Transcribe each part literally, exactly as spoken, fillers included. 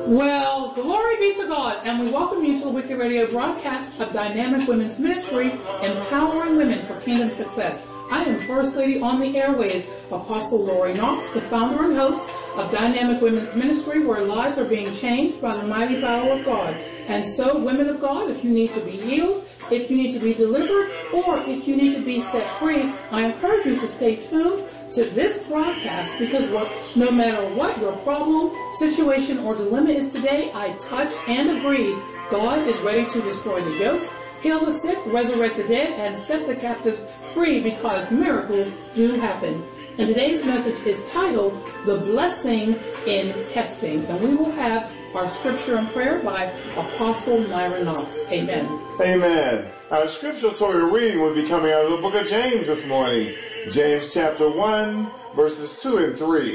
Well, glory be to God, and we welcome you to the Wicked Radio broadcast of Dynamic Women's Ministry, empowering women for kingdom success. I am First Lady on the airways, Apostle Lori Knox, the founder and host of Dynamic Women's Ministry, where lives are being changed by the mighty power of God. And so, women of God, if you need to be healed, if you need to be delivered, or if you need to be set free, I encourage you to stay tuned to this broadcast, because what, no matter what your problem, situation, or dilemma is today, I touch and agree God is ready to destroy the yokes, heal the sick, resurrect the dead, and set the captives free, because miracles do happen. And today's message is titled, The Blessing in Testing. And we will have our scripture and prayer by Apostle Myra Knox. Amen. Amen. Our scripture reading will be coming out of the book of James this morning. James chapter one, verses two and three.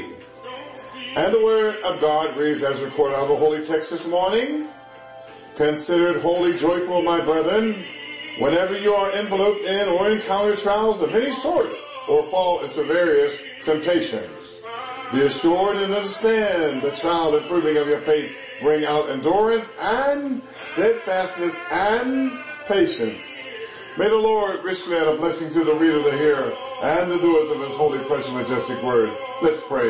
And the word of God reads as recorded out of the holy text this morning. Consider it wholly joyful, my brethren, whenever you are enveloped in or encounter trials of any sort, or fall into various temptations. Be assured and understand the trial and proving of your faith bring out endurance and steadfastness and patience. May the Lord richly add a blessing to the reader, the hearer, and the doers of his holy, precious, majestic word. Let's pray.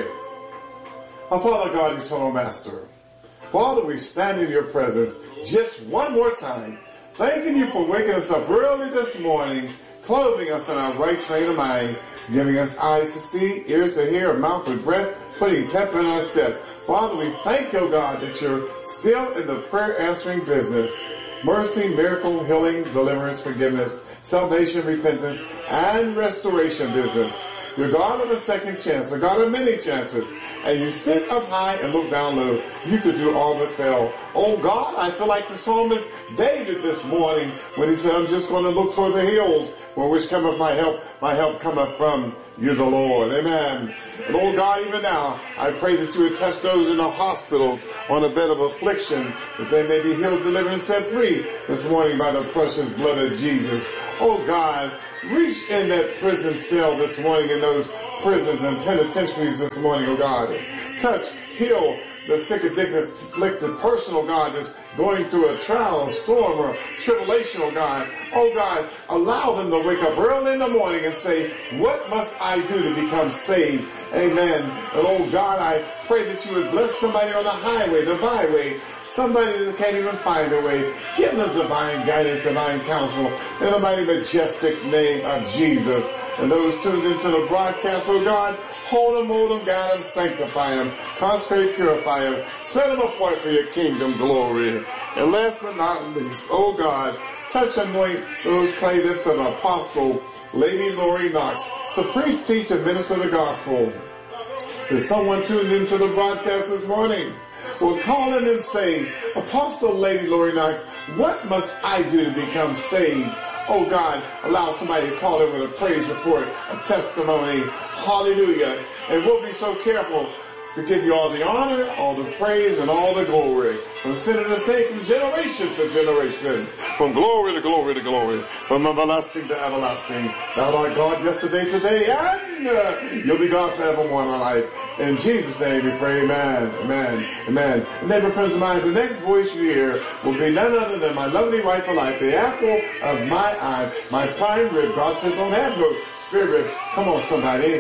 Our Father God, eternal Master, Father, we stand in your presence just one more time, thanking you for waking us up early this morning, clothing us in our right train of mind, giving us eyes to see, ears to hear, a mouth with breath, putting pep in our step. Father, we thank you, God, that you're still in the prayer answering business. Mercy, miracle, healing, deliverance, forgiveness, salvation, repentance, and restoration business. You're God of a second chance, a God of many chances. And you sit up high and look down low. You could do all but fail. Oh God, I feel like the psalmist David this morning when he said, I'm just going to look for the hills where which cometh my help. My help cometh from you, the Lord. Amen. And oh God, even now, I pray that you would touch those in the hospitals on a bed of affliction, that they may be healed, delivered, and set free this morning by the precious blood of Jesus. Oh God, reach in that prison cell this morning, in those prisons and penitentiaries this morning, oh God. Touch, heal the sick, addicted, afflicted person, oh God, that's going through a trial, a storm, or tribulation, oh God. Oh God, allow them to wake up early in the morning and say, what must I do to become saved? Amen. And oh God, I pray that you would bless somebody on the highway, the byway, somebody that can't even find their way. Give them divine guidance, divine counsel, in the mighty, majestic name of Jesus. And those tuned into the broadcast, oh God, hold them, mold them, guide them, sanctify them, consecrate, purify them, set them apart for your kingdom glory. And last but not least, oh God, touch and anoint those clay lips of Apostle Lady Lori Knox, to preach, teach, and minister the gospel. There's someone tuned into the broadcast this morning will call in and say, Apostle Lady Lori Knox, what must I do to become saved? Oh God, allow somebody to call in with a praise report, a testimony. Hallelujah. And we'll be so careful to give you all the honor, all the praise, and all the glory. From sinner to saint, from generation to generation. From glory to glory to glory. From everlasting to everlasting. Thou art God yesterday, today, and uh, you'll be God forevermore in our life. In Jesus' name we pray, amen, amen, amen. And neighbor friends of mine, the next voice you hear will be none other than my lovely wife for life, the apple of my eye, my prime rib. God said don't have no spirit rib. Come on, somebody.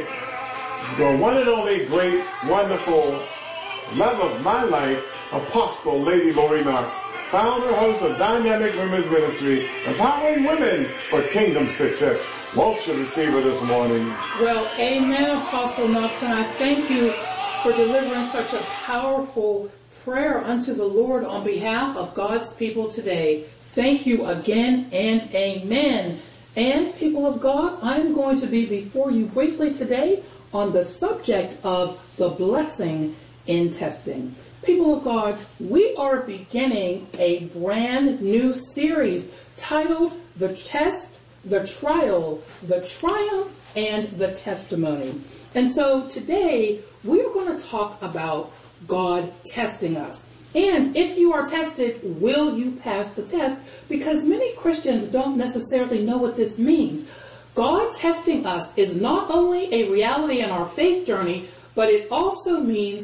The one and only great, wonderful love of my life, Apostle Lady Lori Knox, founder, host of Dynamic Women's Ministry, empowering women for kingdom success. Won't you receive her this morning? Well, amen, Apostle Knox, and I thank you for delivering such a powerful prayer unto the Lord on behalf of God's people today. Thank you again and amen. And people of God, I'm going to be before you briefly today on the subject of the blessing in testing. People of God, we are beginning a brand new series titled The Test, The Trial, The Triumph, and The Testimony. And so today, we're going to talk about God testing us. And if you are tested, will you pass the test? Because many Christians don't necessarily know what this means. God testing us is not only a reality in our faith journey, but it also means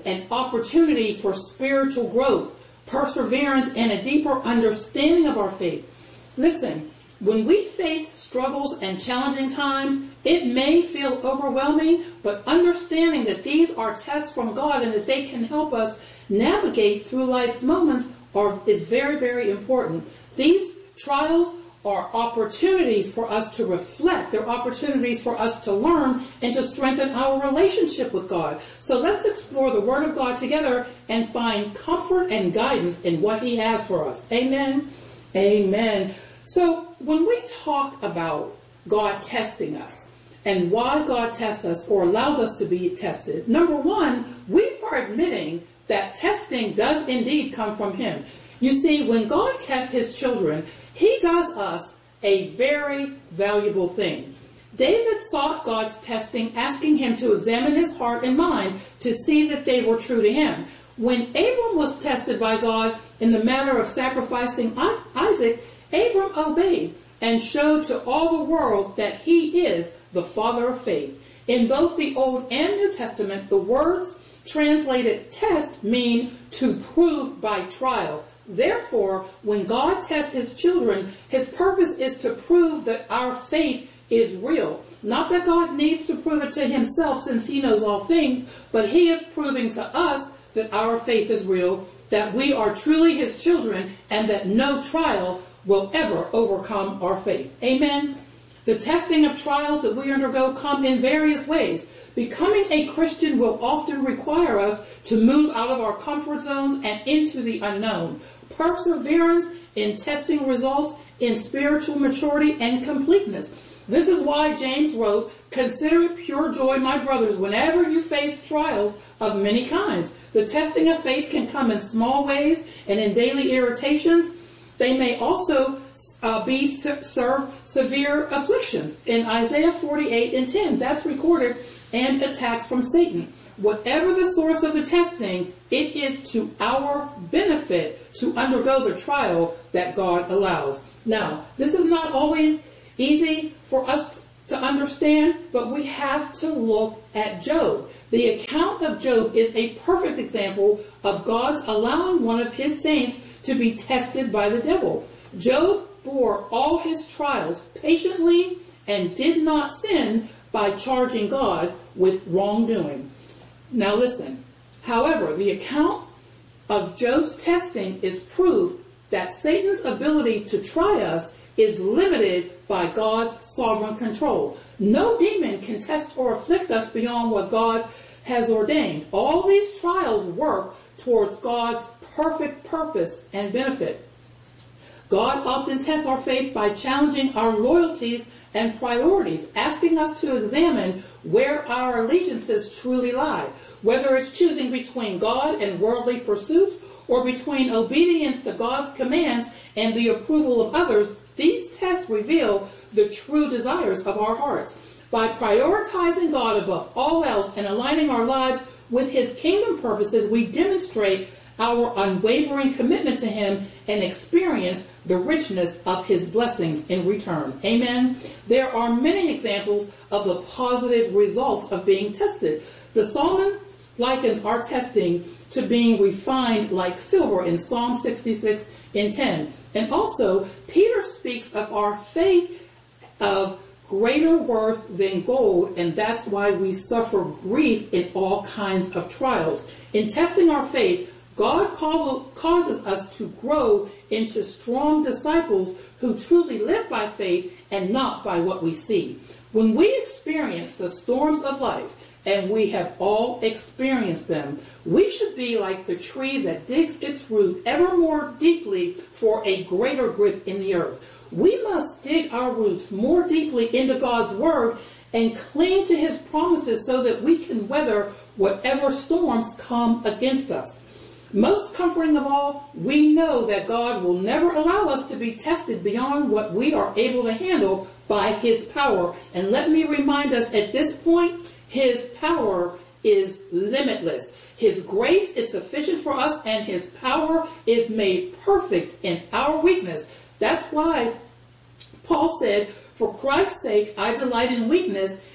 an opportunity for spiritual growth, perseverance, and a deeper understanding of our faith. Listen, when we face struggles and challenging times, it may feel overwhelming, but understanding that these are tests from God and that they can help us navigate through life's moments are, is very, very important. These trials are opportunities for us to reflect. They're opportunities for us to learn and to strengthen our relationship with God. So let's explore the Word of God together and find comfort and guidance in what He has for us. Amen. Amen. So when we talk about God testing us and why God tests us or allows us to be tested, number one, we are admitting that testing does indeed come from Him. You see, when God tests His children, He does us a very valuable thing. David sought God's testing, asking Him to examine his heart and mind to see that they were true to Him. When Abram was tested by God in the matter of sacrificing Isaac, Abram obeyed and showed to all the world that he is the father of faith. In both the Old and New Testament, the words translated test mean to prove by trial. Therefore, when God tests His children, His purpose is to prove that our faith is real. Not that God needs to prove it to Himself since He knows all things, but He is proving to us that our faith is real, that we are truly His children, and that no trial will ever overcome our faith. Amen. The testing of trials that we undergo come in various ways. Becoming a Christian will often require us to move out of our comfort zones and into the unknown. Perseverance in testing results in spiritual maturity and completeness. This is why James wrote, "Consider it pure joy, my brothers, whenever you face trials of many kinds." The testing of faith can come in small ways and in daily irritations. They may also uh, be serve severe afflictions. In Isaiah forty-eight and ten, that's recorded, and attacks from Satan. Whatever the source of the testing, it is to our benefit to undergo the trial that God allows. Now, this is not always easy for us to understand, but we have to look at Job. The account of Job is a perfect example of God's allowing one of His saints to be tested by the devil. Job bore all his trials patiently and did not sin by charging God with wrongdoing. Now listen, however, the account of Job's testing is proof that Satan's ability to try us is limited by God's sovereign control. No demon can test or afflict us beyond what God has ordained. All these trials work towards God's perfect purpose and benefit. God often tests our faith by challenging our loyalties and priorities, asking us to examine where our allegiances truly lie, whether it's choosing between God and worldly pursuits or between obedience to God's commands and the approval of others. These tests reveal the true desires of our hearts. By prioritizing God above all else and aligning our lives with His kingdom purposes, we demonstrate our unwavering commitment to Him and experience the richness of His blessings in return. Amen. There are many examples of the positive results of being tested. The psalmist likens our testing to being refined like silver in Psalm sixty-six and ten. And also, Peter speaks of our faith of greater worth than gold, and that's why we suffer grief in all kinds of trials. In testing our faith, God causes us to grow into strong disciples who truly live by faith and not by what we see. When we experience the storms of life, and we have all experienced them, we should be like the tree that digs its root ever more deeply for a greater grip in the earth. We must dig our roots more deeply into God's Word and cling to His promises so that we can weather whatever storms come against us. Most comforting of all, we know that God will never allow us to be tested beyond what we are able to handle by His power. And let me remind us at this point, His power is limitless. His grace is sufficient for us, and His power is made perfect in our weakness. That's why Paul said, "For Christ's sake, I delight in weakness,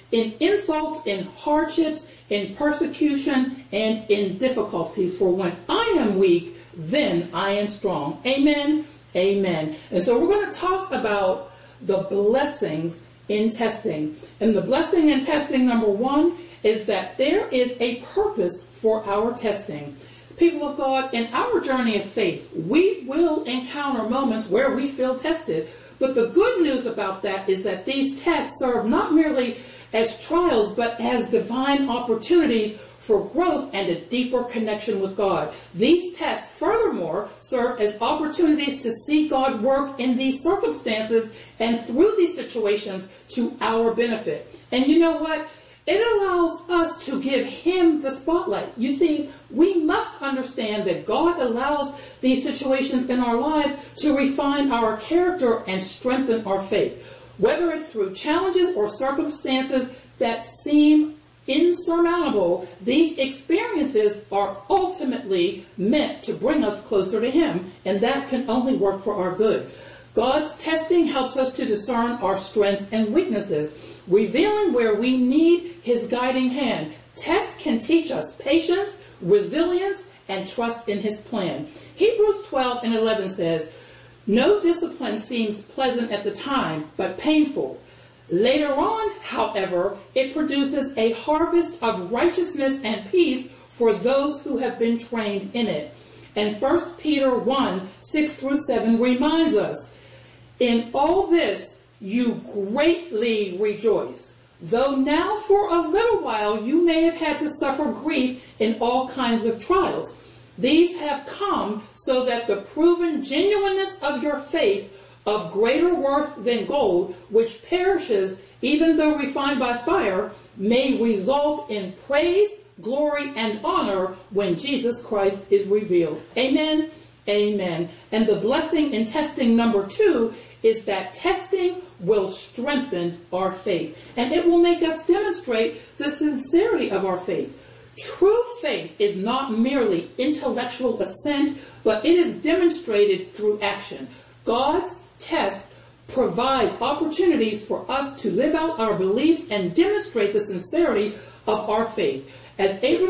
in insults, in hardships, in persecution, and in difficulties. For when I am weak, then I am strong. Amen. Amen. And so we're going to talk about the blessings in testing. And the blessing in testing, number one, is that there is a purpose for our testing. People of God, in our journey of faith, we will encounter moments where we feel tested. But the good news about that is that these tests serve not merely as trials, but as divine opportunities for growth and a deeper connection with God. These tests, furthermore, serve as opportunities to see God work in these circumstances and through these situations to our benefit. And you know what? It allows us to give Him the spotlight. You see, we must understand that God allows these situations in our lives to refine our character and strengthen our faith. Whether it's through challenges or circumstances that seem insurmountable, these experiences are ultimately meant to bring us closer to Him, and that can only work for our good. God's testing helps us to discern our strengths and weaknesses, revealing where we need His guiding hand. Tests can teach us patience, resilience, and trust in His plan. Hebrews twelve and eleven says, "No discipline seems pleasant at the time, but painful. Later on, however, it produces a harvest of righteousness and peace for those who have been trained in it." And First Peter one, six through seven reminds us, "In all this you greatly rejoice, though now for a little while you may have had to suffer grief in all kinds of trials. These have come so that the proven genuineness of your faith, of greater worth than gold, which perishes even though refined by fire, may result in praise, glory, and honor when Jesus Christ is revealed." Amen. Amen. And the blessing in testing number two is that testing will strengthen our faith, and it will make us demonstrate the sincerity of our faith. True faith is not merely intellectual assent, but it is demonstrated through action. God's tests provide opportunities for us to live out our beliefs and demonstrate the sincerity of our faith. As Abraham